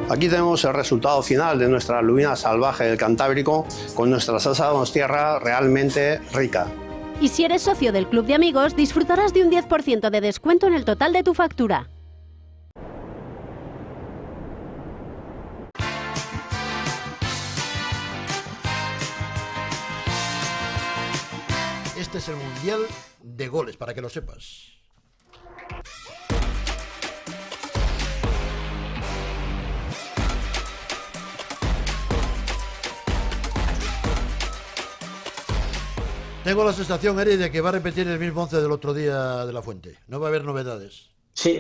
Aquí tenemos el resultado final de nuestra lubina salvaje del Cantábrico con nuestra salsa donostierra realmente rica. Y si eres socio del Club de Amigos, disfrutarás de un 10% de descuento en el total de tu factura. Este es el Mundial de goles, para que lo sepas. Tengo la sensación, Eri, de que va a repetir el mismo 11 del otro día de la Fuente. No va a haber novedades.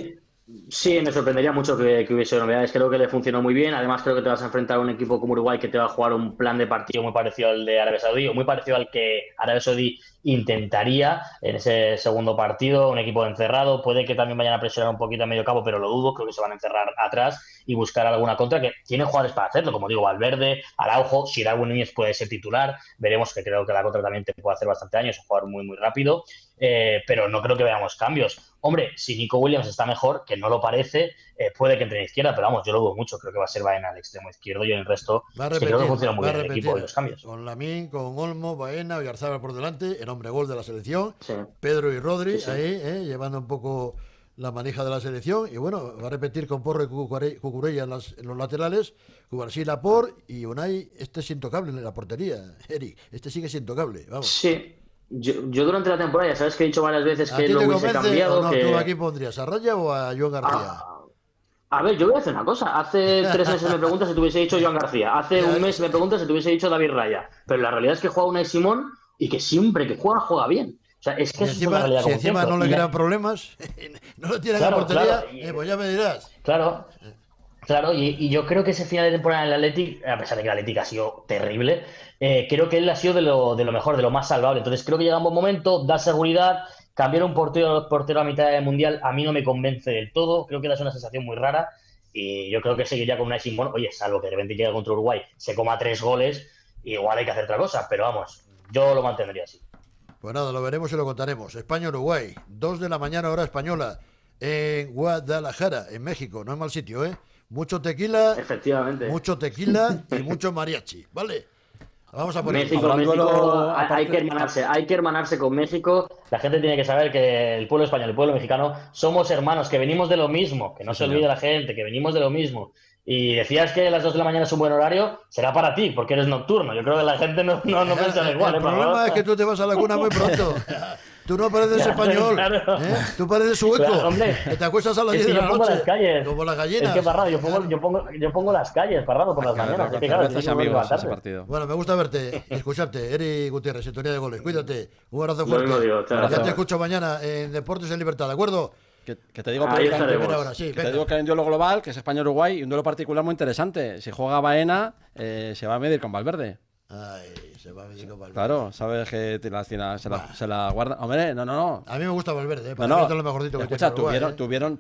Sí, me sorprendería mucho que hubiese novedades. Creo que le funcionó muy bien. Además, creo que te vas a enfrentar a un equipo como Uruguay que te va a jugar un plan de partido muy parecido al de Arabia Saudí, o muy parecido al que Arabia Saudí intentaría en ese segundo partido. Un equipo encerrado. Puede que también vayan a presionar un poquito a medio campo, pero lo dudo. Creo que se van a encerrar atrás y buscar alguna contra, que tiene jugadores para hacerlo. Como digo, Valverde, Araujo, si Darwin Núñez puede ser titular. Veremos, que creo que la contra también te puede hacer bastante daño. Es un jugador muy, muy rápido. Pero no creo que veamos cambios. Hombre, si Nico Williams está mejor, que no lo parece, puede que entre en izquierda, pero vamos, yo lo dudo mucho. Creo que va a ser Baena al extremo izquierdo y en el resto creo que funciona muy bien el equipo y los cambios. Con Lamín, con Olmo, Baena, Oyarzábal por delante, el hombre gol de la selección. Sí. Pedro y Rodri ahí, llevando un poco la manija de la selección. Y bueno, va a repetir con Porro y Cucurella en los laterales, Cubarsí, Laporte y Unai. Este es intocable en la portería, Eric. Este sigue siendo intocable, vamos. Sí. Yo durante la temporada, ya sabes que he dicho varias veces que lo hubiese cambiado. No, ¿tú aquí pondrías a Raya o a Joan García? A ver, yo voy a hacer una cosa. Hace 3 meses me preguntas si te hubiese dicho Joan García. Hace un mes me preguntas si te hubiese dicho David Raya. Pero la realidad es que juega Unai Simón y que siempre que juega bien. O sea, es que es una realidad. Si encima no le crean problemas, no lo tiene en la portería, pues ya me dirás. Claro, y yo creo que ese final de temporada en el Athletic, a pesar de que el Athletic ha sido terrible, creo que él ha sido de lo mejor, de lo más salvable. Entonces creo que llega un buen momento, da seguridad. Cambiar un portero a mitad del Mundial a mí no me convence del todo. Creo que da una sensación muy rara. Y yo creo que seguiría con Unai Simón. Oye, salvo que de repente llegue contra Uruguay, se coma 3 goles, igual hay que hacer otra cosa. Pero vamos, yo lo mantendría así. Pues nada, lo veremos y lo contaremos. España-Uruguay, 2 de la mañana hora española, en Guadalajara, en México. No es mal sitio, ¿eh? Mucho tequila. Efectivamente. Mucho tequila y mucho mariachi, ¿vale? Vamos a poner México, hay que hermanarse con México. La gente tiene que saber que el pueblo español y el pueblo mexicano somos hermanos, que venimos de lo mismo, que no se olvide la gente, que venimos de lo mismo. Y decías que las 2 de la mañana es un buen horario, será para ti, porque eres nocturno. Yo creo que la gente no piensa igual. El problema es que tú te vas a la cuna muy pronto. Tú no pareces español, claro. Tú pareces sueco, claro, hombre. que te acuestas a las 10 de la noche. Yo pongo las calles. Como las gallinas. Es que, Parrado, yo pongo las calles, Parrado, por las mañanas. Es que, claro, amigos ese partido. Bueno, me gusta verte y escucharte. Eri Gutiérrez, Sintonía de Goles. Cuídate. Un abrazo fuerte. Ya te escucho mañana en Deportes en Libertad, ¿de acuerdo? Que te digo que te digo que hay un duelo global, que es España-Uruguay, y un duelo particular muy interesante. Si juega Baena, se va a medir con Valverde. Ay, se va a medir con Valverde. Claro, sabes que se la guarda. Hombre, no. A mí me gusta Valverde, para es lo mejorcito que escucha, tiene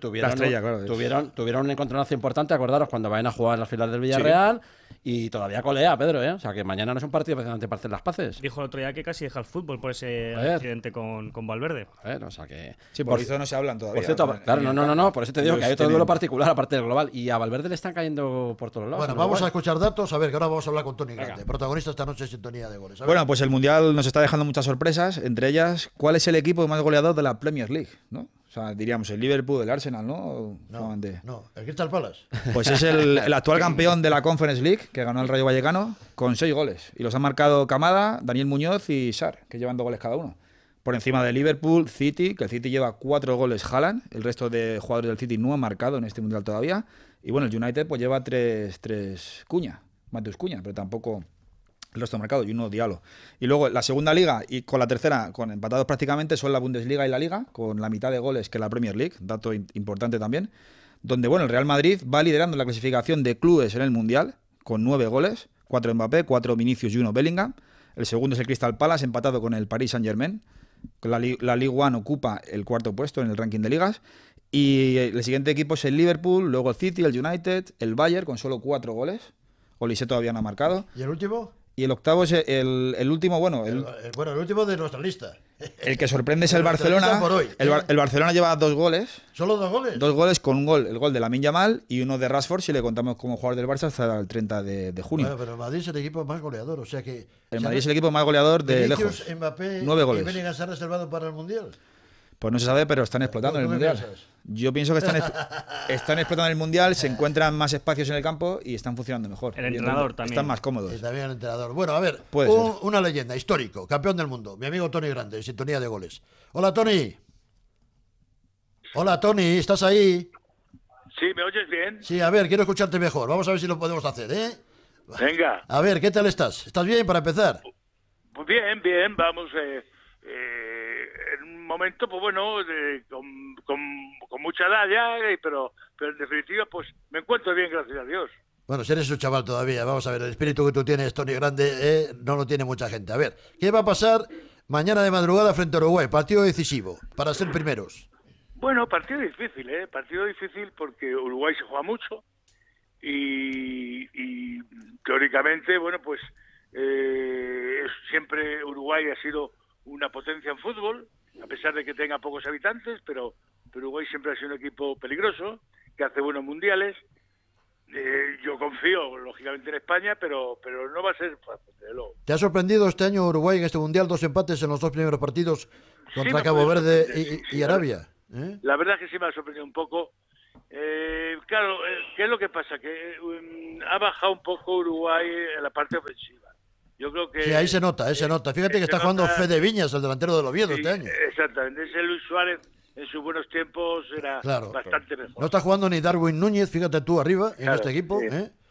tuvieron un encontronazo importante, acordaros, cuando Baena jugaba en las filas del Villarreal. Y todavía colea, Pedro, ¿eh? O sea, que mañana no es un partido precisamente para hacer las paces. Dijo el otro día que casi deja el fútbol por ese accidente con Valverde. O sea que... Sí, por eso no se hablan todavía. Por cierto, claro, no. Por eso te digo que hay otro duelo particular aparte del global. Y a Valverde le están cayendo por todos lados. Bueno, vamos a escuchar datos. A ver, que ahora vamos a hablar con Tony Grande, protagonista esta noche de Sintonía de Goles. Bueno, pues el Mundial nos está dejando muchas sorpresas. Entre ellas, ¿cuál es el equipo más goleador de la Premier League? ¿No? O sea, diríamos el Liverpool, el Arsenal, ¿no? No, el Crystal Palace. Pues es el actual campeón de la Conference League, que ganó el Rayo Vallecano, con 6 goles. Y los han marcado Kamada, Daniel Muñoz y Sarr, que llevan 2 goles cada uno. Por encima de Liverpool, City, que el City lleva 4 goles Haaland. El resto de jugadores del City no han marcado en este Mundial todavía. Y bueno, el United pues lleva 3 Cuña, Mateus Cuña, pero tampoco... El resto marcado y uno Diallo. Y luego la segunda liga y con la tercera, con empatados prácticamente, son la Bundesliga y la Liga, con la mitad de goles que la Premier League, dato importante también, donde bueno, el Real Madrid va liderando la clasificación de clubes en el Mundial, con 9 goles, 4 Mbappé, 4 Vinicius y 1 Bellingham. El segundo es el Crystal Palace, empatado con el Paris Saint-Germain. La Ligue 1 ocupa el 4.º puesto en el ranking de ligas. Y el siguiente equipo es el Liverpool, luego el City, el United, el Bayern, con solo 4 goles. Olise todavía no ha marcado. ¿Y el último? Y el octavo es el último, bueno... El último de nuestra lista. El que sorprende es el Barcelona. Por hoy, el Barcelona lleva 2 goles. ¿Solo 2 goles? 2 goles con un gol. El gol de Lamine Yamal y uno de Rashford, si le contamos como jugador del Barça, hasta el 30 de junio. Bueno, pero el Madrid es el equipo más goleador, o sea que... El Madrid es el equipo más goleador de Vinicius, lejos. Mbappé 9 goles. ¿Y Bellingham se han reservado para el Mundial? Pues no se sabe, pero están explotando en el Mundial. Piensas? Yo pienso que están explotando en el Mundial, se encuentran más espacios en el campo y están funcionando mejor. El entrenador también. Están más cómodos. Y también el entrenador. Bueno, a ver, una leyenda, histórico, campeón del mundo, mi amigo Tony Grande, en sintonía de goles. Hola, Tony. Hola, Tony, ¿estás ahí? Sí, ¿me oyes bien? Sí, a ver, quiero escucharte mejor. Vamos a ver si lo podemos hacer, ¿eh? Venga. A ver, ¿qué tal estás? ¿Estás bien para empezar? Pues bien, vamos... en un momento, pues bueno, con mucha edad ya, pero en definitiva, pues me encuentro bien, gracias a Dios. Bueno, si eres un chaval todavía, vamos a ver, el espíritu que tú tienes, Tony Grande, no lo tiene mucha gente. A ver, ¿qué va a pasar mañana de madrugada frente a Uruguay? Partido decisivo, para ser primeros. Bueno, partido difícil, partido difícil porque Uruguay se juega mucho y teóricamente, bueno, pues siempre Uruguay ha sido una potencia en fútbol, a pesar de que tenga pocos habitantes, pero Uruguay siempre ha sido un equipo peligroso, que hace buenos mundiales. Yo confío, lógicamente, en España, pero no va a ser fácil, desde luego. ¿Te ha sorprendido este año Uruguay en este mundial? 2 empates en los 2 primeros partidos contra Cabo Verde y Arabia. La verdad es que sí me ha sorprendido un poco. Claro, ¿qué es lo que pasa? Que ha bajado un poco Uruguay en la parte ofensiva. Yo creo que... Sí, ahí se nota, Fíjate que está jugando Fede Viñas, el delantero del Oviedo, este año. Exactamente. Ese Luis Suárez en sus buenos tiempos era bastante mejor. No está jugando ni Darwin Núñez, fíjate tú arriba, en este equipo.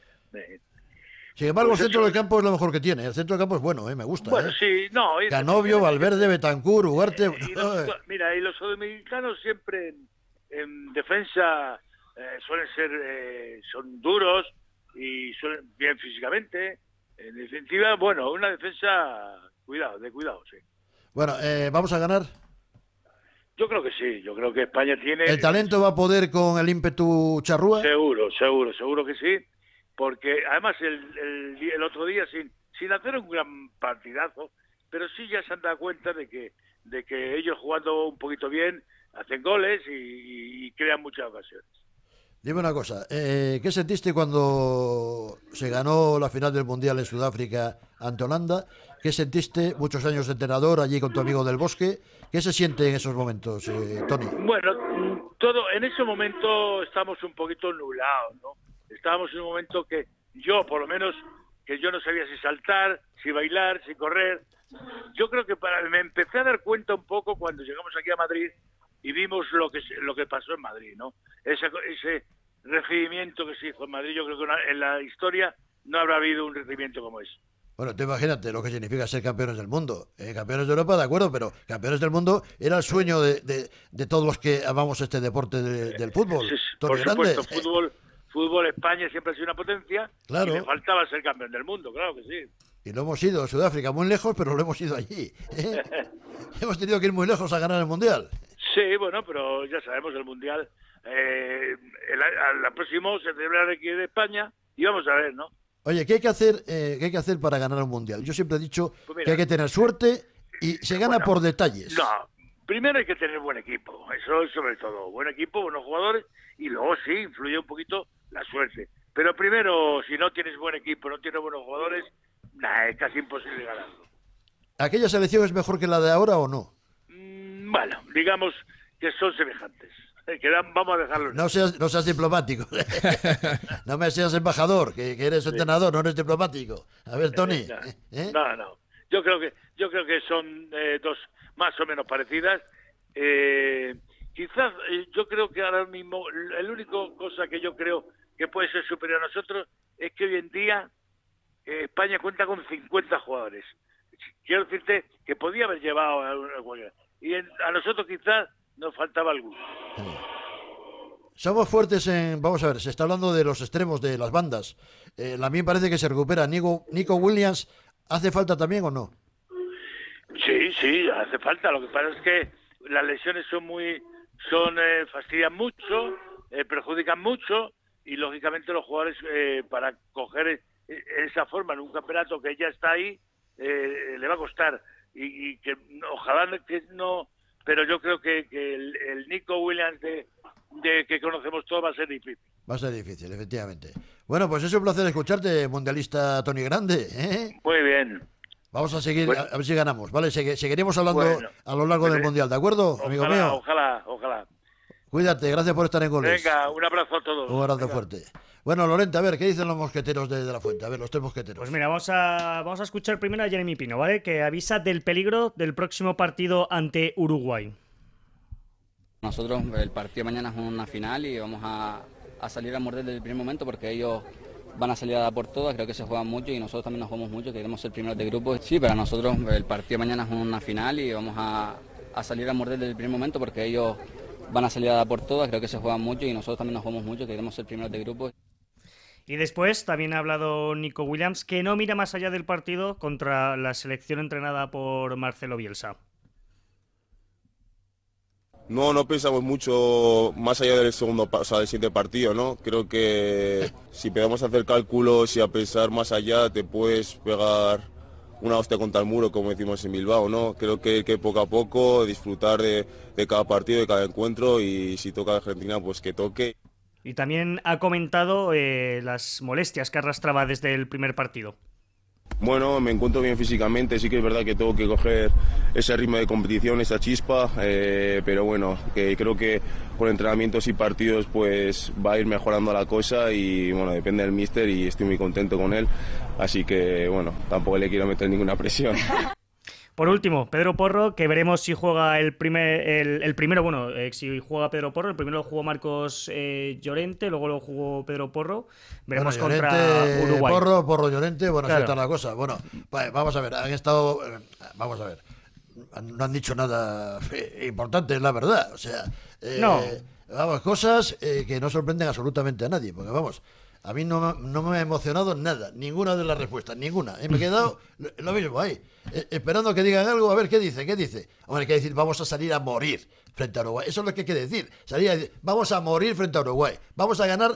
Sin embargo, el centro del campo es lo mejor que tiene. El centro del campo es bueno, me gusta. Bueno, sí, no. Canovio, Valverde, Betancur, Ugarte... Mira, y los sudamericanos siempre en defensa suelen ser... son duros y suelen bien físicamente. En definitiva, bueno, una defensa de cuidado, sí. Bueno, ¿vamos a ganar? Yo creo que sí, yo creo que España tiene... ¿El talento va a poder con el ímpetu charrúa? Seguro que sí, porque además el otro día, sin hacer un gran partidazo, pero sí ya se han dado cuenta de que ellos jugando un poquito bien, hacen goles y crean muchas ocasiones. Dime una cosa, ¿qué sentiste cuando se ganó la final del Mundial en Sudáfrica ante Holanda? ¿Qué sentiste muchos años de entrenador allí con tu amigo del Bosque? ¿Qué se siente en esos momentos, Tony? Bueno, en ese momento estamos un poquito nublados, ¿no? Estábamos en un momento que yo, por lo menos, que yo no sabía si saltar, si bailar, si correr. Yo creo que me empecé a dar cuenta un poco cuando llegamos aquí a Madrid y vimos lo que pasó en Madrid, ¿no? Ese recibimiento que se hizo en Madrid, yo creo que en la historia no habrá habido un recibimiento como ese. Bueno, tú imagínate lo que significa ser campeones del mundo. Campeones de Europa, de acuerdo, pero campeones del mundo era el sueño de todos los que amamos este deporte del fútbol. Sí, por supuesto, fútbol España siempre ha sido una potencia, claro. Y le faltaba ser campeón del mundo, claro que sí. Y lo hemos ido, Sudáfrica, muy lejos, pero lo hemos ido allí. Hemos tenido que ir muy lejos a ganar el Mundial. Sí, bueno, pero ya sabemos, el Mundial, al próximo se celebrará aquí en España y vamos a ver, ¿no? Oye, ¿qué hay que hacer para ganar un Mundial? Yo siempre he dicho que hay que tener suerte y se gana por detalles. No, primero hay que tener buen equipo, eso es sobre todo, buen equipo, buenos jugadores, y luego sí, influye un poquito la suerte. Pero primero, si no tienes buen equipo, no tienes buenos jugadores, es casi imposible ganarlo. ¿Aquella selección es mejor que la de ahora o no? Bueno, digamos que son semejantes. Vamos a dejarlo. No seas diplomático. No me seas embajador, que eres entrenador, no eres diplomático. A ver, Tony. No. Yo creo que son dos más o menos parecidas. Quizás yo creo que ahora mismo la única cosa que yo creo que puede ser superior a nosotros es que hoy en día España cuenta con 50 jugadores. Quiero decirte que podía haber llevado a cualquiera. Y a nosotros quizás nos faltaba alguno. Somos fuertes vamos a ver, se está hablando de los extremos de las bandas. A mí me parece que se recupera. Nico Williams, ¿hace falta también o no? Sí, hace falta. Lo que pasa es que las lesiones fastidian mucho, perjudican mucho y lógicamente los jugadores para coger esa forma en un campeonato que ya está ahí, le va a costar. Y que ojalá que no, pero yo creo que el Nico Williams de que conocemos todos va a ser difícil. Va a ser difícil, efectivamente. Bueno, pues es un placer escucharte, mundialista Tony Grande, ¿eh? Muy bien. Vamos a seguir, Bueno, a ver si ganamos, ¿vale? Seguiremos hablando a lo largo del Mundial, ¿de acuerdo, amigo mío? Ojalá. Cuídate, gracias por estar en Goles. Venga, un abrazo a todos. Un abrazo fuerte. Bueno, Lorente, a ver, ¿qué dicen los mosqueteros de la Fuente? A ver, los 3 mosqueteros. Pues mira, vamos a escuchar primero a Jeremy Pino, ¿vale? Que avisa del peligro del próximo partido ante Uruguay. Nosotros, el partido de mañana es una final y vamos a salir a morder desde el primer momento porque ellos van a salir a dar por todas, creo que se juegan mucho y nosotros también nos jugamos mucho, queremos ser primeros de grupo. Sí, para nosotros el partido de mañana es una final y vamos a salir a morder desde el primer momento porque ellos van a salir a dar por todas, creo que se juegan mucho y nosotros también nos jugamos mucho, queremos ser primeros de grupo. Y después también ha hablado Nico Williams, que no mira más allá del partido contra la selección entrenada por Marcelo Bielsa. No pensamos mucho más allá del del siguiente partido, ¿no? Creo que si podemos hacer cálculos y a pensar más allá, te puedes pegar una hostia contra el muro, como decimos en Bilbao, ¿no? Creo que poco a poco disfrutar de cada partido, de cada encuentro y si toca Argentina, pues que toque. Y también ha comentado las molestias que arrastraba desde el primer partido. Bueno, me encuentro bien físicamente, sí que es verdad que tengo que coger ese ritmo de competición, esa chispa, pero bueno, que creo que con entrenamientos y partidos pues va a ir mejorando la cosa y bueno, depende del míster y estoy muy contento con él, así que bueno, tampoco le quiero meter ninguna presión. Por último, Pedro Porro, que veremos si juega el primero, bueno, si juega Pedro Porro, el primero lo jugó Marcos Llorente, luego lo jugó Pedro Porro, veremos contra Uruguay. Porro Llorente, bueno, claro. Así está la cosa. Bueno, vamos a ver, vamos a ver, no han dicho nada importante, la verdad, o sea, no. Vamos, cosas que no sorprenden absolutamente a nadie, porque vamos, a mí no me ha emocionado nada, ninguna de las respuestas, ninguna. Me he quedado lo mismo ahí, esperando que digan algo, a ver qué dice. Hombre, hay que decir, vamos a salir a morir frente a Uruguay. Eso es lo que hay que decir. Vamos a morir frente a Uruguay. Vamos a ganar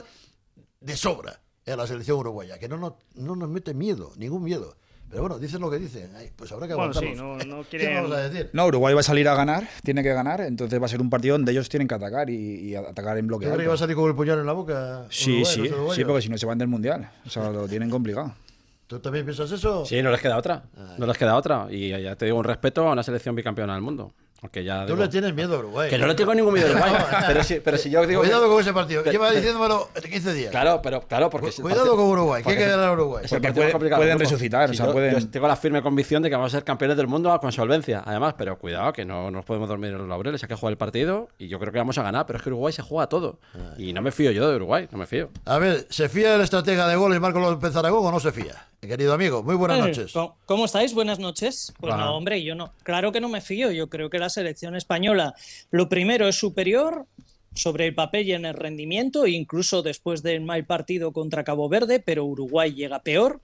de sobra a la selección uruguaya, que no nos mete miedo, ningún miedo. Pero bueno, dicen lo que dicen. Pues habrá que aguantarlos. Bueno, sí, no ¿Qué vamos a decir? No, Uruguay va a salir a ganar, tiene que ganar, entonces va a ser un partido donde ellos tienen que atacar y atacar en bloque. ¿Crees que va a salir con el puñal en la boca? Sí, porque si no se van del Mundial. O sea, lo tienen complicado. ¿Tú también piensas eso? Sí, no les queda otra. No les queda otra. Y ya te digo, un respeto a una selección bicampeona del mundo. Porque ya tú le tienes miedo a Uruguay. Que no le tengo ningún miedo a Uruguay. pero si yo digo. Cuidado con ese partido. Lleva diciéndomelo 15 días. Claro, porque. Cuidado con Uruguay. ¿Qué hay que ganar a Uruguay? Porque pueden resucitar. Sí, yo tengo la firme convicción de que vamos a ser campeones del mundo con solvencia. Además, pero cuidado, que no nos podemos dormir en los laureles. Hay que jugar el partido y yo creo que vamos a ganar. Pero es que Uruguay se juega todo. Y no me fío yo de Uruguay. No me fío. A ver, ¿se fía el estratega de goles Marco López Aragón o no se fía? Querido amigo, muy buenas noches. ¿Cómo estáis? Buenas noches. Pues Hola. no, hombre, yo no. Claro que no me fío. Yo creo que la selección española, lo primero, es superior sobre el papel y en el rendimiento, incluso después del mal partido contra Cabo Verde, pero Uruguay llega peor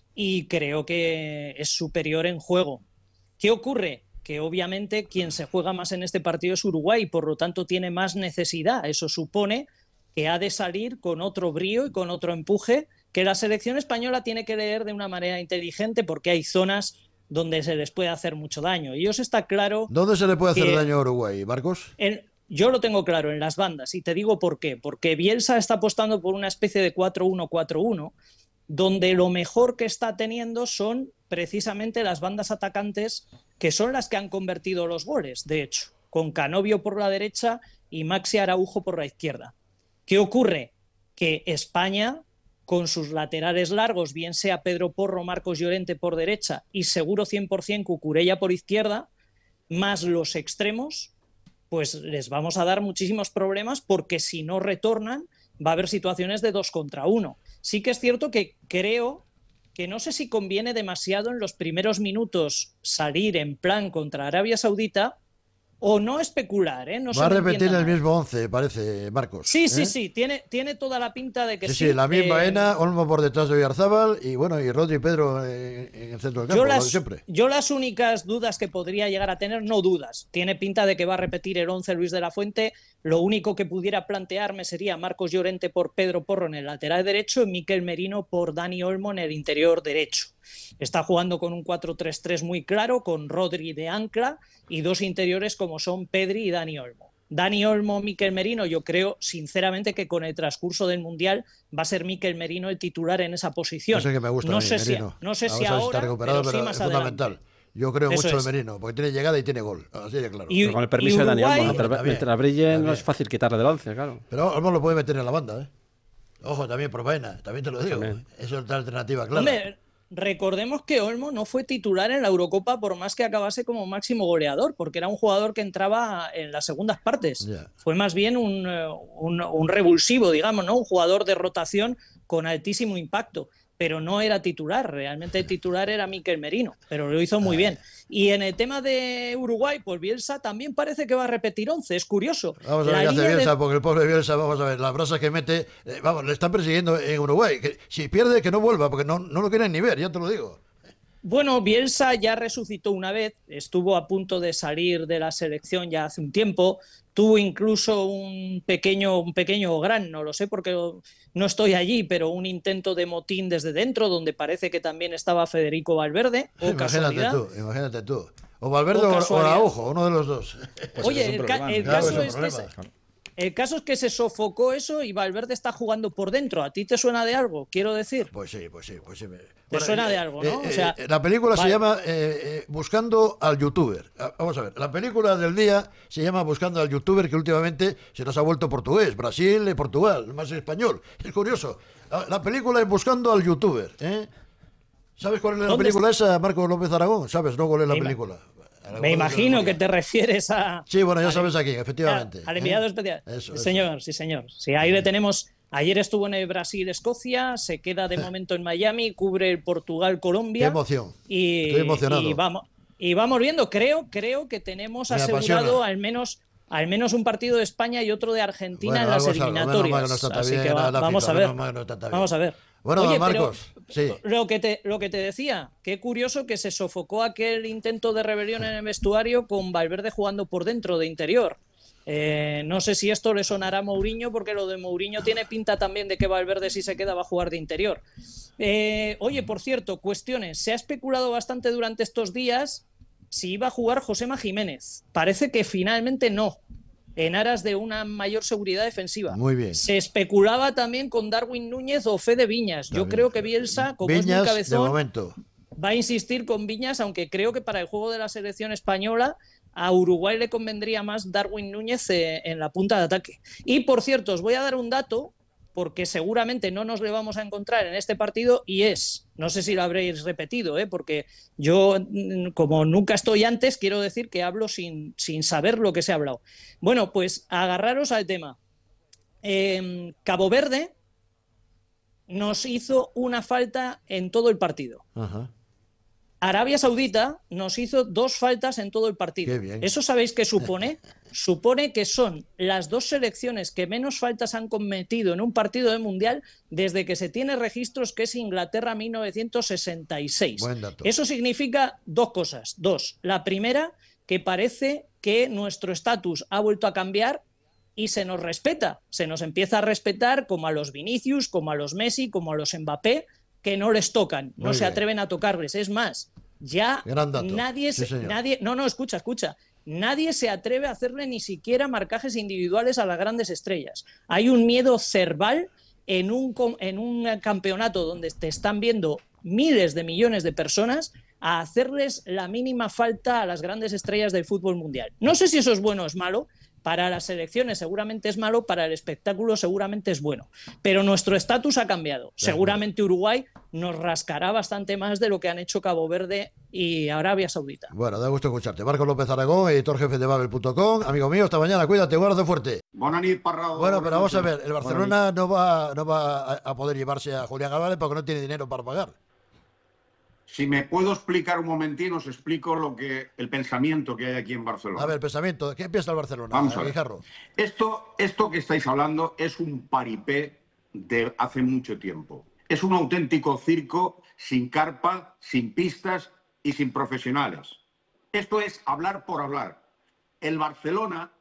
y creo que es superior en juego. ¿Qué ocurre? Que obviamente quien se juega más en este partido es Uruguay y por lo tanto tiene más necesidad. Eso supone que ha de salir con otro brío y con otro empuje que la selección española tiene que leer de una manera inteligente porque hay zonas donde se les puede hacer mucho daño. Y eso está claro. ¿Dónde se le puede hacer daño a Uruguay, Marcos? Yo lo tengo claro, en las bandas, y te digo por qué. Porque Bielsa está apostando por una especie de 4-1-4-1, donde lo mejor que está teniendo son precisamente las bandas atacantes, que son las que han convertido los goles, de hecho, con Canovio por la derecha y Maxi Araujo por la izquierda. ¿Qué ocurre? Que España, con sus laterales largos, bien sea Pedro Porro, Marcos Llorente por derecha y seguro 100% Cucurella por izquierda, más los extremos, pues les vamos a dar muchísimos problemas porque si no retornan va a haber situaciones de 2 contra 1. Sí que es cierto que creo que no sé si conviene demasiado en los primeros minutos salir en plan contra Arabia Saudita o no especular, ¿eh? No Va a repetir el mal. mismo 11, parece, Marcos. Sí, sí, sí, tiene toda la pinta de que sí. Sí, la misma Baena, Olmo por detrás de Oyarzábal y bueno, y Rodri y Pedro en el centro del campo, lo de siempre. Yo las únicas dudas que podría llegar a tener, no dudas, tiene pinta de que va a repetir el 11 Luis de la Fuente. Lo único que pudiera plantearme sería Marcos Llorente por Pedro Porro en el lateral derecho y Mikel Merino por Dani Olmo en el interior derecho. Está jugando con un 4-3-3 muy claro, con Rodri de ancla y dos interiores como son Pedri y Dani Olmo. Dani Olmo, Mikel Merino, yo creo sinceramente que con el transcurso del Mundial va a ser Mikel Merino el titular en esa posición. Eso que me gusta no a mí, sé Merino. no sé si Está ahora, recuperado, pero sí más es adelante. fundamental. Yo creo Eso mucho es. de Merino, porque tiene llegada y tiene gol, así de claro. Pero con el permiso de Dani Olmo, mientras brille no es fácil quitarle del 11, claro. Pero Olmo lo puede meter en la banda, ¿eh? Ojo, también por Baena, también te lo digo. También. Eso es otra alternativa, claro. Hombre, recordemos que Olmo no fue titular en la Eurocopa por más que acabase como máximo goleador, porque era un jugador que entraba en las segundas partes. Yeah. Fue más bien un revulsivo, digamos, ¿no? Un jugador de rotación con altísimo impacto, pero no era titular. Realmente el titular era Mikel Merino, pero lo hizo muy bien. Y en el tema de Uruguay, pues Bielsa también parece que va a repetir 11. Es curioso. Vamos a ver qué hace Bielsa, porque el pobre Bielsa, vamos a ver, las brasas que mete, vamos, le están persiguiendo en Uruguay. Que si pierde, que no vuelva, porque no lo quieren ni ver, ya te lo digo. Bueno, Bielsa ya resucitó una vez, estuvo a punto de salir de la selección ya hace un tiempo, tuvo incluso un pequeño gran, no lo sé porque no estoy allí, pero un intento de motín desde dentro, donde parece que también estaba Federico Valverde. Imagínate tú. O Valverde o Araujo, uno de los dos. Pues oye, el caso es que se sofocó eso y Valverde está jugando por dentro. ¿A ti te suena de algo? Quiero decir. Pues sí. Te suena de algo, ¿no? O sea, la película se llama Buscando al youtuber. Vamos a ver, la película del día se llama Buscando al youtuber, que últimamente se nos ha vuelto portugués, Brasil y Portugal, más español. Es curioso. La película es Buscando al youtuber. ¿Sabes cuál es la película esa, Marco López Aragón? ¿Sabes, no, cuál es la película? Me imagino que te refieres a... Sí, bueno, ya sabes aquí, efectivamente. Al enviado especial. Eso. Sí, señor. Sí, ahí le tenemos... Ayer estuvo en el Brasil-Escocia, se queda de momento en Miami, cubre el Portugal-Colombia. Qué emoción. Estoy emocionado. Y vamos viendo, creo que tenemos asegurado al menos un partido de España y otro de Argentina en las eliminatorias. Así que vamos a ver. Vamos a ver. Bueno, oye, Marcos, sí. Lo que te decía, qué curioso que se sofocó aquel intento de rebelión en el vestuario con Valverde jugando por dentro de interior. No sé si esto le sonará a Mourinho, porque lo de Mourinho tiene pinta también de que Valverde, si se queda, va a jugar de interior. Oye, por cierto, cuestiones. Se ha especulado bastante durante estos días si iba a jugar Josema Jiménez. Parece que finalmente no, en aras de una mayor seguridad defensiva. Muy bien. Se especulaba también con Darwin Núñez o Fede Viñas. Yo creo que Bielsa, como es muy cabezón, de momento va a insistir con Viñas, aunque creo que para el juego de la selección española a Uruguay le convendría más Darwin Núñez en la punta de ataque. Y por cierto, os voy a dar un dato, porque seguramente no nos le vamos a encontrar en este partido, y no sé si lo habréis repetido, porque yo, como nunca estoy antes, quiero decir que hablo sin saber lo que se ha hablado. Bueno, pues agarraros al tema. Cabo Verde nos hizo una falta en todo el partido. Ajá. Arabia Saudita nos hizo 2 faltas en todo el partido. Qué bien. ¿Eso sabéis qué supone? Supone que son las 2 selecciones que menos faltas han cometido en un partido de Mundial desde que se tiene registros, que es Inglaterra 1966. Buen dato. Eso significa 2 cosas. 2. La primera, que parece que nuestro estatus ha vuelto a cambiar y se nos respeta. Se nos empieza a respetar como a los Vinicius, como a los Messi, como a los Mbappé, que no les tocan, no se atreven a tocarles. Es más, ya nadie escucha. Nadie se atreve a hacerle ni siquiera marcajes individuales a las grandes estrellas. Hay un miedo cerval en un campeonato donde te están viendo miles de millones de personas a hacerles la mínima falta a las grandes estrellas del fútbol mundial. No sé si eso es bueno o es malo. Para las selecciones seguramente es malo, para el espectáculo seguramente es bueno. Pero nuestro estatus ha cambiado. Seguramente Uruguay nos rascará bastante más de lo que han hecho Cabo Verde y Arabia Saudita. Bueno, da gusto escucharte. Marcos López Aragón, editor jefe de Babel.com. Amigo mío, hasta mañana. Cuídate, un abrazo fuerte. Bueno, pero vamos a ver. El Barcelona no va a poder llevarse a Julián Álvarez porque no tiene dinero para pagar. Si me puedo explicar un momentín, os explico el pensamiento que hay aquí en Barcelona. A ver, el pensamiento. ¿Qué piensa el Barcelona? Vamos a ver. Guijarro. Esto que estáis hablando es un paripé de hace mucho tiempo. Es un auténtico circo sin carpa, sin pistas y sin profesionales. Esto es hablar por hablar. El Barcelona,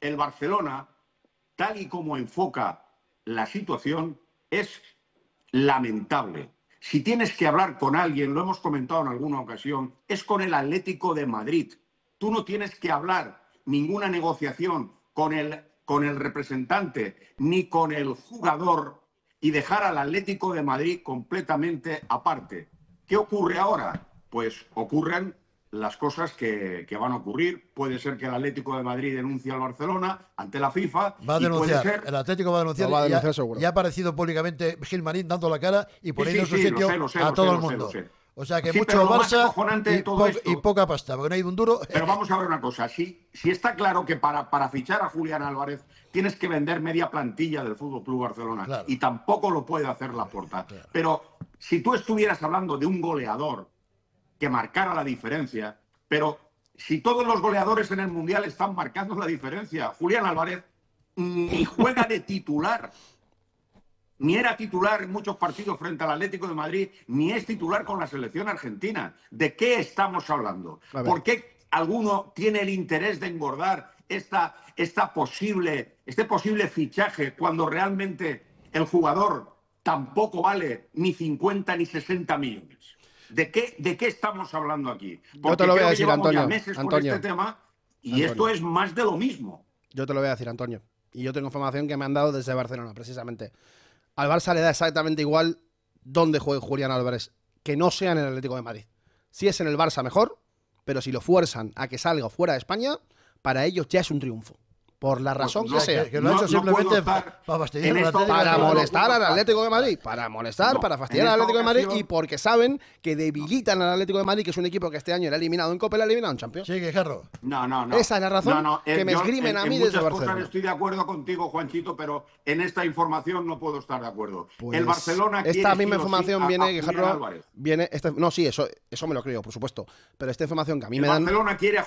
tal y como enfoca la situación, es lamentable. Si tienes que hablar con alguien, lo hemos comentado en alguna ocasión, es con el Atlético de Madrid. Tú no tienes que hablar ninguna negociación con el representante ni con el jugador y dejar al Atlético de Madrid completamente aparte. ¿Qué ocurre ahora? Pues ocurren las cosas que van a ocurrir. Puede ser que el Atlético de Madrid denuncie al Barcelona ante la FIFA. Va a denunciar. Puede ser... El Atlético va a denunciar. Va a denunciar seguro. Ya ha aparecido públicamente Gil Marín dando la cara y poniendo en su Sí, sitio a todo el mundo. O sea que mucho Barça y poca pasta, porque no hay un duro. Pero vamos a ver una cosa. Si está claro que para fichar a Julián Álvarez tienes que vender media plantilla del FC Barcelona. Claro. Y tampoco lo puede hacer Laporta. Claro. Pero si tú estuvieras hablando de un goleador que marcara la diferencia, pero si todos los goleadores en el Mundial están marcando la diferencia, Julián Álvarez ni juega de titular, ni era titular en muchos partidos frente al Atlético de Madrid, ni es titular con la selección argentina. ¿De qué estamos hablando? ¿Por qué alguno tiene el interés de engordar este posible fichaje cuando realmente el jugador tampoco vale ni 50 ni 60 millones? ¿De qué estamos hablando aquí? Porque yo te lo voy a decir, Antonio. Ya meses con este tema y esto es más de lo mismo. Yo te lo voy a decir, Antonio. Y yo tengo información que me han dado desde Barcelona, precisamente. Al Barça le da exactamente igual dónde juegue Julián Álvarez, que no sea en el Atlético de Madrid. Si es en el Barça, mejor, pero si lo fuerzan a que salga fuera de España, para ellos ya es un triunfo. Por la razón que sea. Que lo ha hecho simplemente para fastidiar al Atlético para molestar al Atlético de Madrid. Para molestar, para fastidiar al Atlético de Madrid y porque saben que debilitan al Atlético de Madrid, que es un equipo que este año era eliminado en Copa y era eliminado en Champions. Sí, Guijarro. No. Esa es la razón que me esgrimen a mí desde Barcelona. Estoy de acuerdo contigo, Juanchito, pero en esta información no puedo estar de acuerdo. Pues el Barcelona esta misma información viene, Guijarro, viene... No, sí, eso me lo creo, por supuesto. Pero esta información que a mí me dan... Barcelona quiere